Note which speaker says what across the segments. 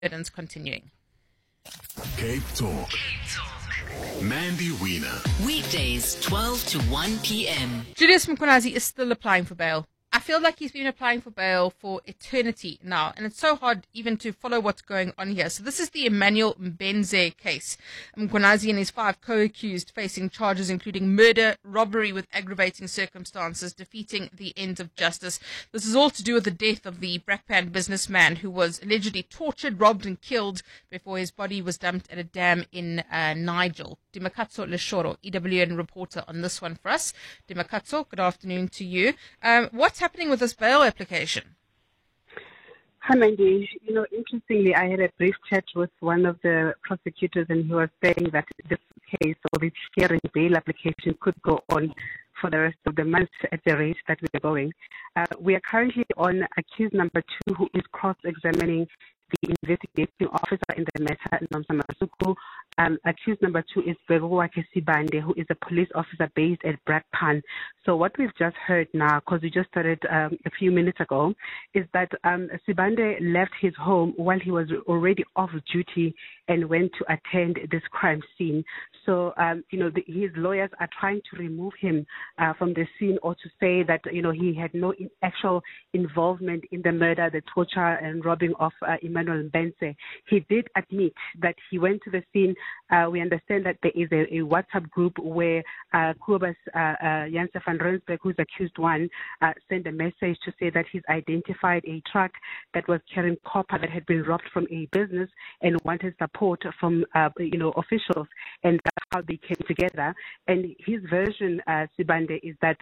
Speaker 1: evidence continuing.
Speaker 2: Cape Talk. Mandy Wiener.
Speaker 3: Weekdays, 12 to 1 p.m.
Speaker 1: Julius Mkhwanazi is still applying for bail. I feel like he's been applying for bail for eternity now, and it's so hard even to follow what's going on here. So this is the Emmanuel Mbenze case. Mkhwanazi and his 5 co-accused facing charges including murder, robbery with aggravating circumstances, defeating the ends of justice. This is all to do with the death of the Brakpan businessman who was allegedly tortured, robbed and killed before his body was dumped at a dam in Nigel. Dimakatso Leshoro, EWN reporter on this one for us. Dimakatso, good afternoon to you. What's happening with this bail application?
Speaker 4: Hi, Mandy. Interestingly, I had a brief chat with one of the prosecutors, and he was saying that this case or this hearing bail application could go on for the rest of the month at the rate that we are going. We are currently on accused number 2, who is cross-examining the investigating officer in the matter, Nomsa Masuku. Accused number 2 is Beruwake Sibande, who is a police officer based at Brakpan. So what we've just heard now, because we just started a few minutes ago, is that Sibande left his home while he was already off duty and went to attend this crime scene. So, his lawyers are trying to remove him from the scene, or to say that, he had no actual involvement in the murder, the torture and robbing of Emmanuel Mbenze. He did admit that he went to the scene. We understand that there is a WhatsApp group where Kobus Janse van Rensburg, who's accused one, sent a message to say that he's identified a truck that was carrying copper that had been robbed from a business and wanted support from officials, and that's how they came together. And his version, Sibande, is that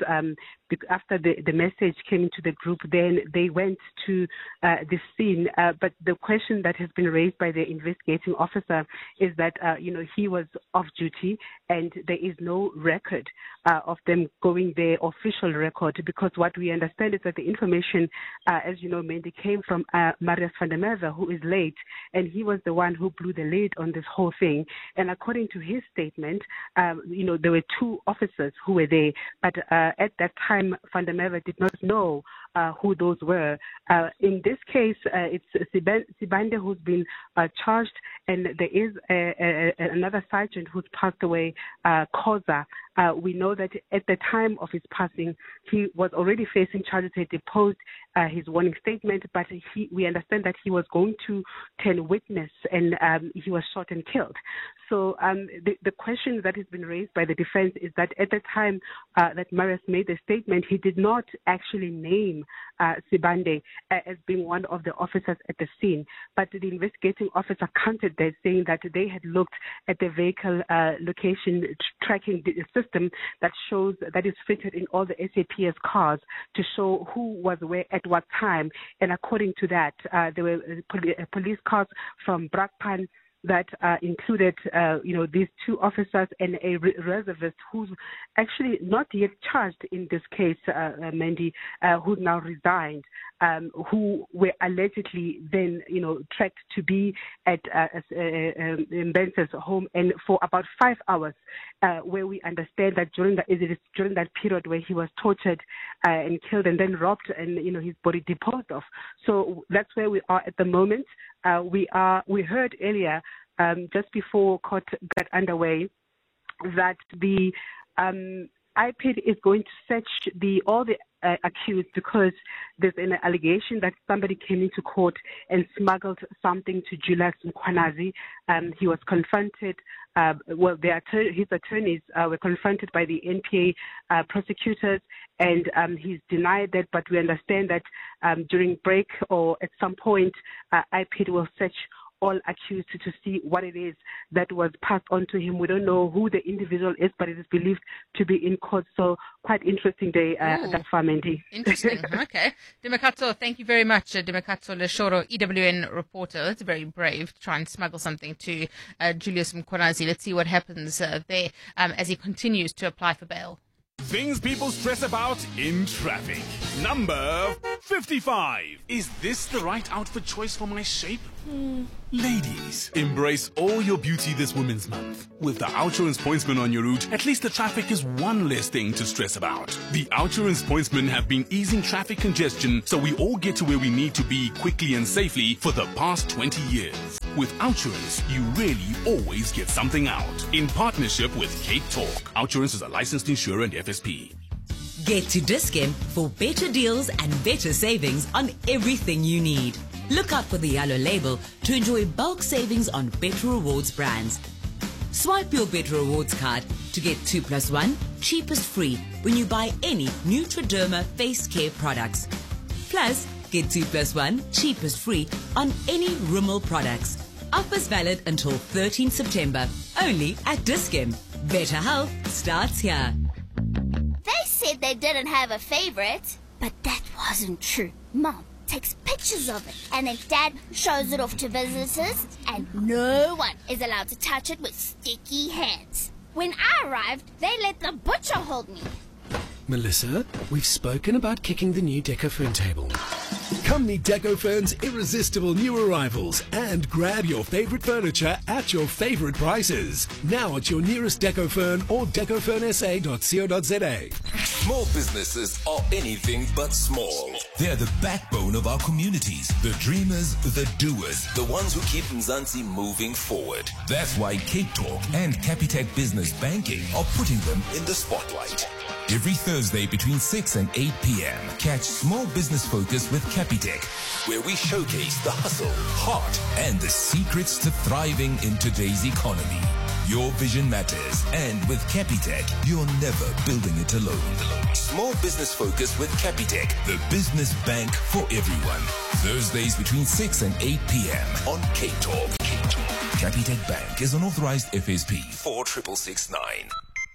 Speaker 4: after the message came into the group, then they went to the scene. But the question that has been raised by the investigating officer is that he was off duty and there is no record of them going there, official record, because what we understand is that the information, as you know, Mandy, came from Marius van der Merwe, who is late, and he was the one who blew the lid on this whole thing. And according to his statement, there were 2 officers who were there, but at that time, van der Merwe did not know who those were. In this case, it's Sibande who's been charged, and there is another sergeant who's passed away, Koza. We know that at the time of his passing, he was already facing charges. He deposed his warning statement, but we understand that he was going to turn witness, and he was shot and killed. So the question that has been raised by the defense is that at the time that Marius made the statement, he did not actually name Sibande as being one of the officers at the scene, but the investigating officer countered that, saying that they had looked at the vehicle location tracking system that is fitted in all the SAPS cars to show who was where at what time. And according to that, there were police cars from Brakpan that included, these 2 officers and a reservist who's actually not yet charged in this case, Mandy, who's now resigned, who were allegedly then, tracked to be at Mbenze's home, and for about 5 hours, where we understand that during that period where he was tortured and killed and then robbed, and his body disposed of. So that's where we are at the moment. We heard earlier, just before court got underway, that the IPID is going to search all the accused, because there's an allegation that somebody came into court and smuggled something to Julius Mkhwanazi. He was confronted, his attorneys were confronted by the NPA prosecutors, and he's denied that, but we understand that during break or at some point, IPID will search all accused to see what it is that was passed on to him. We don't know who the individual is, but it is believed to be in court. So quite interesting day that far, Mandy.
Speaker 1: Interesting. Okay. Dimakatso, thank you very much. Dimakatso Leshoro, EWN reporter. That's very brave to try and smuggle something to Julius Mkhwanazi. Let's see what happens there as he continues to apply for bail.
Speaker 2: Things people stress about in traffic. Number 55. Is this the right outfit choice for my shape? Ladies, embrace all your beauty this Women's Month. With the Outsurance Pointsman on your route, at least the traffic is one less thing to stress about. The Outsurance Pointsmen have been easing traffic congestion so we all get to where we need to be quickly and safely for the past 20 years. With Outsurance, you really always get something out. In partnership with Cape Talk. Outsurance is a licensed insurer and FSP.
Speaker 3: Get to Dis-Chem for better deals and better savings on everything you need. Look out for the yellow label to enjoy bulk savings on Better Rewards brands. Swipe your Better Rewards card to get 2+1 cheapest free when you buy any Nutriderma face care products. Plus, get 2+1 cheapest free on any Rimmel products. Offers valid until 13 September. Only at Dis-Chem. Better health starts here.
Speaker 5: They said they didn't have a favorite, but that wasn't true. Mom takes pictures of it, and then Dad shows it off to visitors, and no one is allowed to touch it with sticky hands. When I arrived, they let the butcher hold me.
Speaker 6: Melissa, we've spoken about kicking the new Decofern table. Come meet Decofern's irresistible new arrivals and grab your favorite furniture at your favorite prices. Now at your nearest Decofern or decofernsa.co.za.
Speaker 7: Small businesses are anything but small. They're the backbone of our communities, the dreamers, the doers, the ones who keep Mzansi moving forward. That's why Cape Talk and Capitec Business Banking are putting them in the spotlight. Every Thursday between 6 and 8 p.m. catch Small Business Focus with Capitec, where we showcase the hustle, heart, and the secrets to thriving in today's economy. Your vision matters, and with Capitec, you're never building it alone. Small Business Focus with Capitec, the business bank for everyone. Thursdays between 6 and 8 p.m. on Cape Talk. Capitec Bank is an authorized FSP 46669.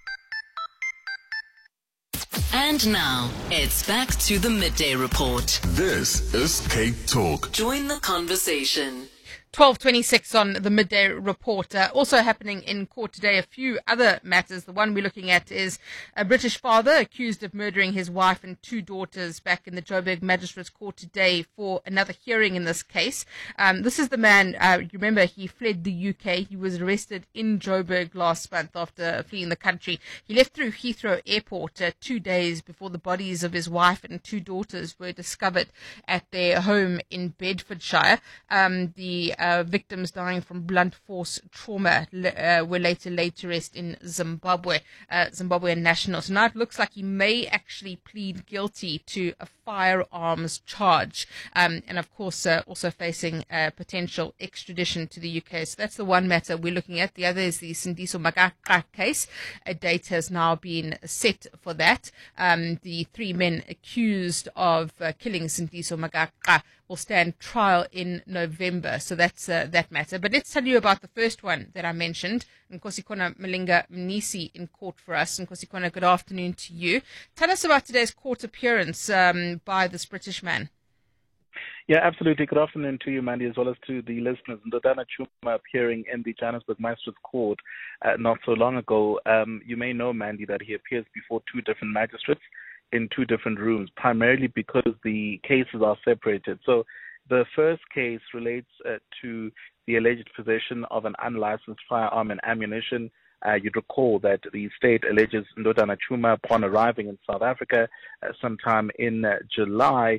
Speaker 3: And now, it's back to the Midday Report.
Speaker 2: This is Cape Talk.
Speaker 3: Join the conversation.
Speaker 1: 12:26 on the Midday Report. Also happening in court today, a few other matters. The one we're looking at is a British father accused of murdering his wife and two daughters back in the Joburg Magistrates Court today for another hearing in this case. This is the man, you remember, he fled the UK. He was arrested in Joburg last month after fleeing the country. He left through Heathrow Airport 2 days before the bodies of his wife and two daughters were discovered at their home in Bedfordshire. The victims dying from blunt force trauma were later laid to rest in Zimbabwe, Zimbabwean nationals. So now it looks like he may actually plead guilty to a firearms charge, and of course also facing potential extradition to the UK. So that's the one matter we're looking at. The other is the Sindiso Magaqa case. A date has now been set for that. The three men accused of killing Sindiso Magaqa will stand trial in November. So that's that matter. But let's tell you about the first one that I mentioned. Nkosikona Malinga Mnisi in court for us. Nkosikona, good afternoon to you. Tell us about today's court appearance by this British man.
Speaker 8: Yeah, absolutely. Good afternoon to you, Mandy, as well as to the listeners. Ndodana Chuma appearing in the Johannesburg Magistrates Court not so long ago. You may know, Mandy, that he appears before two different magistrates in two different rooms, primarily because the cases are separated. So the first case relates to the alleged possession of an unlicensed firearm and ammunition. You'd recall that the state alleges Ndodana Chuma, upon arriving in South Africa sometime in July,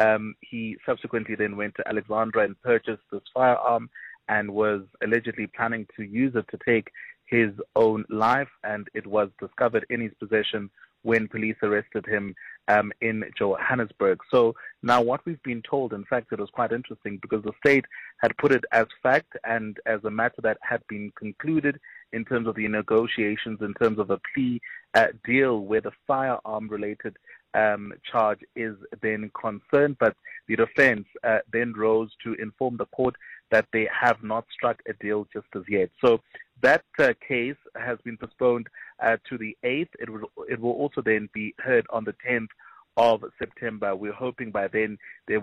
Speaker 8: he subsequently then went to Alexandra and purchased this firearm and was allegedly planning to use it to take his own life, and it was discovered in his possession when police arrested him in Johannesburg. So now what we've been told, in fact, it was quite interesting because the state had put it as fact and as a matter that had been concluded in terms of the negotiations, in terms of a plea deal where the firearm-related charge is then concerned, but the defense then rose to inform the court that they have not struck a deal just as yet. So that case has been postponed to the 8th. It will also then be heard on the 10th of September. We're hoping by then there will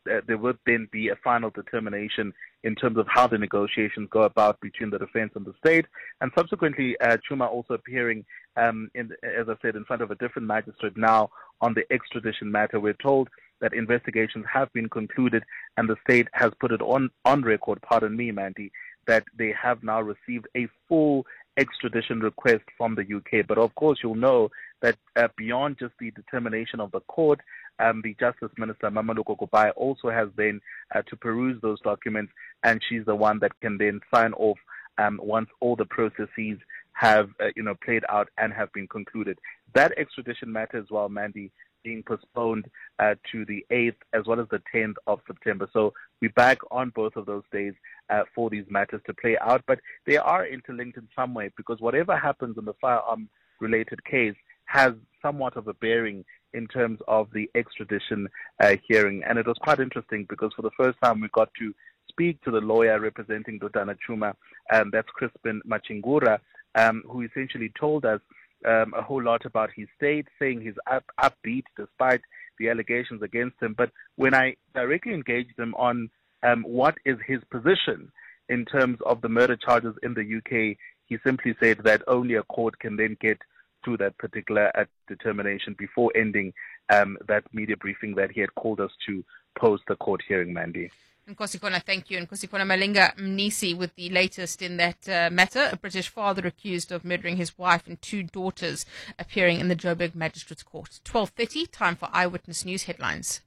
Speaker 8: there would then be a final determination in terms of how the negotiations go about between the defense and the state. And subsequently, Chuma also appearing, as I said, in front of a different magistrate now on the extradition matter. We're told that investigations have been concluded and the state has put it on record, pardon me, Mandy, that they have now received a full extradition request from the UK. But of course, you'll know that beyond just the determination of the court, the Justice Minister, Mameloko Kupai, also has then to peruse those documents, and she's the one that can then sign off once all the processes have played out and have been concluded. That extradition matter as well, Mandy, being postponed to the 8th as well as the 10th of September. So we're back on both of those days for these matters to play out. But they are interlinked in some way, because whatever happens in the firearm-related case has somewhat of a bearing in terms of the extradition hearing. And it was quite interesting because for the first time we got to speak to the lawyer representing Ndodana Chuma, that's Crispin Machingura, who essentially told us a whole lot about his state, saying he's upbeat despite the allegations against him. But when I directly engaged him on what is his position in terms of the murder charges in the UK, he simply said that only a court can then get to that particular determination before ending that media briefing that he had called us to post the court hearing, Mandy.
Speaker 1: Nkosikona, thank you. And Nkosikona Malinga Mnisi with the latest in that matter. A British father accused of murdering his wife and 2 daughters appearing in the Joburg Magistrates Court. 12:30, time for Eyewitness News headlines.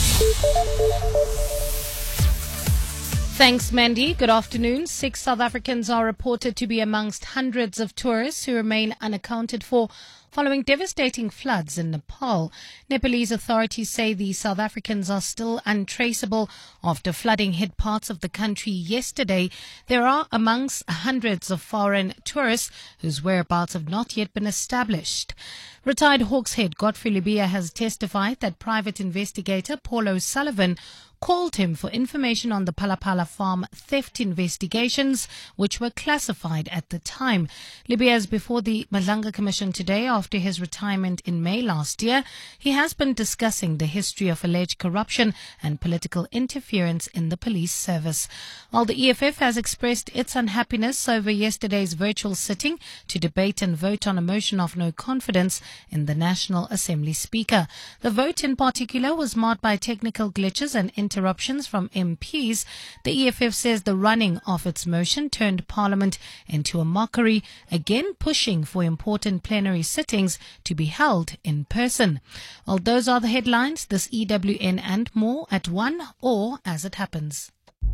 Speaker 9: Thanks, Mandy. Good afternoon. 6 South Africans are reported to be amongst hundreds of tourists who remain unaccounted for following devastating floods in Nepal. Nepalese authorities say the South Africans are still untraceable after flooding hit parts of the country yesterday. There are amongst hundreds of foreign tourists whose whereabouts have not yet been established. Retired Hawks head Godfrey Libya has testified that private investigator Paul O'Sullivan called him for information on the Palapala farm theft investigations, which were classified at the time. Libya is before the Madlanga Commission today after his retirement in May last year. He has been discussing the history of alleged corruption and political interference in the police service. While the EFF has expressed its unhappiness over yesterday's virtual sitting to debate and vote on a motion of no confidence in the National Assembly Speaker. The vote in particular was marred by technical glitches and interruptions from MPs. The EFF says the running of its motion turned Parliament into a mockery, again pushing for important plenary sittings to be held in person. Well, those are the headlines. This EWN and more at 1 or as it happens.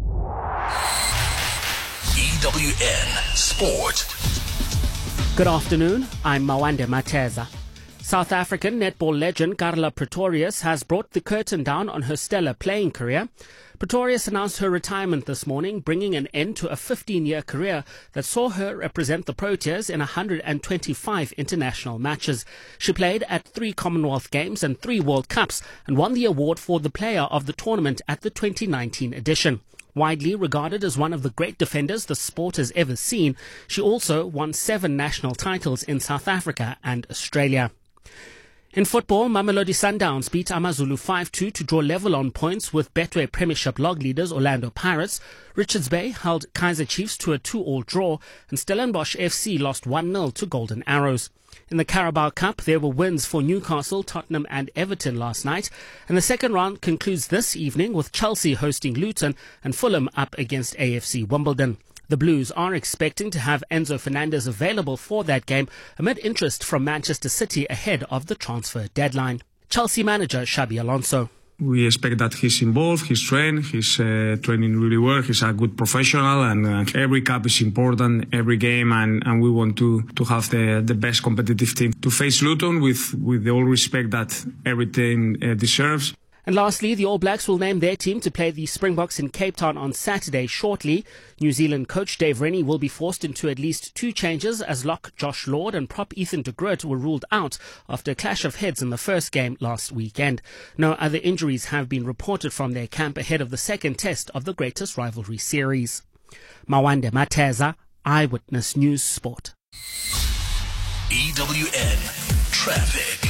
Speaker 7: EWN Sport.
Speaker 10: Good afternoon. I'm Mawande Mateza. South African netball legend Carla Pretorius has brought the curtain down on her stellar playing career. Pretorius announced her retirement this morning, bringing an end to a 15-year career that saw her represent the Proteas in 125 international matches. She played at 3 Commonwealth Games and 3 World Cups and won the award for the player of the tournament at the 2019 edition. Widely regarded as one of the great defenders the sport has ever seen, she also won 7 national titles in South Africa and Australia. In football, Mamelodi Sundowns beat Amazulu 5-2 to draw level on points with Betway Premiership log leaders Orlando Pirates. Richards Bay held Kaizer Chiefs to a 2-2 draw, and Stellenbosch FC lost 1-0 to Golden Arrows. In the Carabao Cup, there were wins for Newcastle, Tottenham and Everton last night, and the second round concludes this evening with Chelsea hosting Luton and Fulham up against AFC Wimbledon. The Blues are expecting to have Enzo Fernandez available for that game amid interest from Manchester City ahead of the transfer deadline. Chelsea manager Xabi Alonso.
Speaker 11: We expect that he's involved, he's trained, he's training really well, he's a good professional, and every cup is important, every game, and we want to have the best competitive team to face Luton with the all respect that every team deserves.
Speaker 10: And lastly, the All Blacks will name their team to play the Springboks in Cape Town on Saturday shortly. New Zealand coach Dave Rennie will be forced into at least 2 changes as lock Josh Lord and prop Ethan de Groot were ruled out after a clash of heads in the first game last weekend. No other injuries have been reported from their camp ahead of the second test of the greatest rivalry series. Mawande Mateza, Eyewitness News Sport.
Speaker 7: EWN Traffic.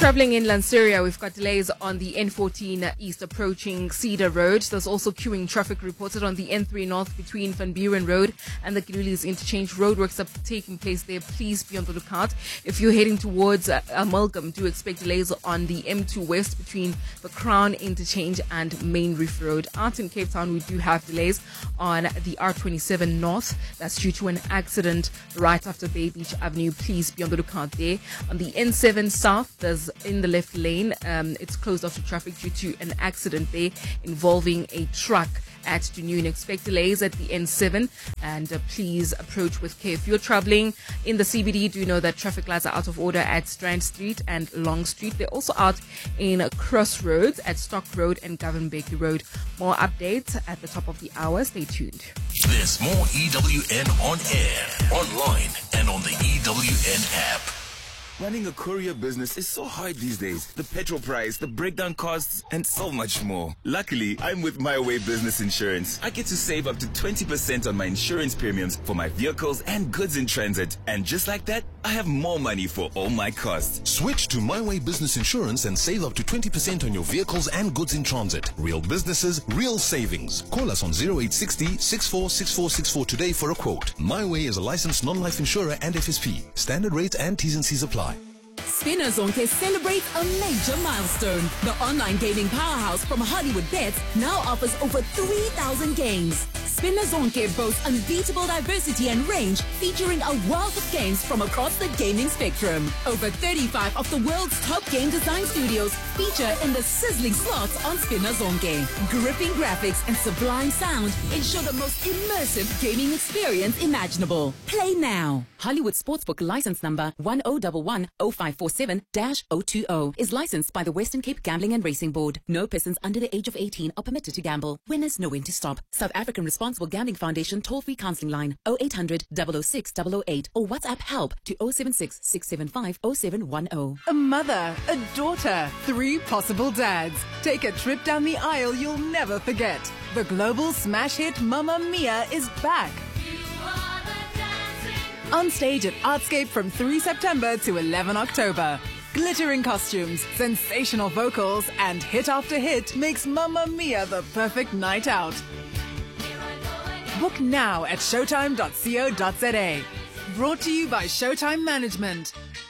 Speaker 1: traveling in Lanseria, we've got delays on the N14 East approaching Cedar Road. There's also queuing traffic reported on the N3 North between Van Buren Road and the Giluli's interchange. Roadworks are taking place there. Please be on the lookout. If you're heading towards Amalgam, do expect delays on the M2 West between the Crown interchange and Main Reef Road. Out in Cape Town, we do have delays on the R27 North. That's due to an accident right after Bay Beach Avenue. Please be on the lookout there. On the N7 South, there's in the left lane, it's closed off to traffic due to an accident there involving a truck at Dunoon. Expect delays at the N7 and please approach with care. If you're traveling in the CBD, do know that traffic lights are out of order at Strand Street and Long Street. They're also out in Crossroads at Stock Road and Govan Bakery Road. More updates at the top of the hour. Stay tuned.
Speaker 7: There's more EWN on air, online, and on the EWN app. Running a courier business is so hard these days. The petrol price, the breakdown costs, and so much more. Luckily, I'm with My Way Business Insurance. I get to save up to 20% on my insurance premiums for my vehicles and goods in transit. And just like that, I have more money for all my costs.
Speaker 12: Switch to My Way Business Insurance and save up to 20% on your vehicles and goods in transit. Real businesses, real savings. Call us on 0860 646464 today for a quote. My Way is a licensed non-life insurer and FSP. Standard rates and T's and C's apply.
Speaker 3: Spinner Zonke celebrates a major milestone. The online gaming powerhouse from Hollywood Bets now offers over 3,000 games. Spinner Zonke boasts unbeatable diversity and range, featuring a wealth of games from across the gaming spectrum. Over 35 of the world's top game design studios feature in the sizzling slots on Spinner Zonke. Gripping graphics and sublime sound ensure the most immersive gaming experience imaginable. Play now. Hollywood Sportsbook license number 10110547-020 is licensed by the Western Cape Gambling and Racing Board. No persons under the age of 18 are permitted to gamble. Winners know when to stop. South African Responsible Gambling Foundation toll-free counseling line 0800 006 008 or WhatsApp help to 076 675 0710.
Speaker 13: A mother, a daughter, 3 possible dads. Take a trip down the aisle you'll never forget. The global smash hit Mamma Mia is back. On stage at Artscape from 3 September to 11 October. Glittering costumes, sensational vocals, and hit after hit makes Mamma Mia the perfect night out. Book now at showtime.co.za. Brought to you by Showtime Management.